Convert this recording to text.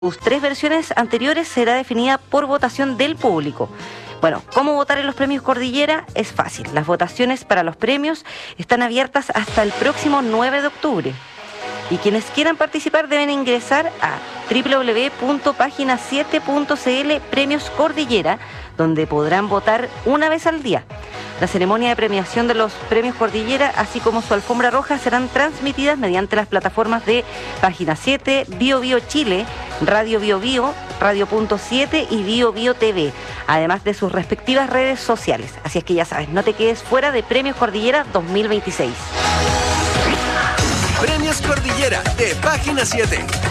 sus 3 versiones anteriores será definida por votación del público. Bueno, ¿cómo votar en los premios Cordillera? Es fácil. Las votaciones para los premios están abiertas hasta el próximo 9 de octubre. Y quienes quieran participar deben ingresar a www.pagina7.cl Premios Cordillera, donde podrán votar una vez al día. La ceremonia de premiación de los Premios Cordillera, así como su alfombra roja, serán transmitidas mediante las plataformas de Página 7, Bio Bio Chile, Radio Bio Bio, Radio.7 y Bio Bio TV, además de sus respectivas redes sociales. Así es que ya sabes, no te quedes fuera de Premios Cordillera 2026. Premios Cordillera de Página 7.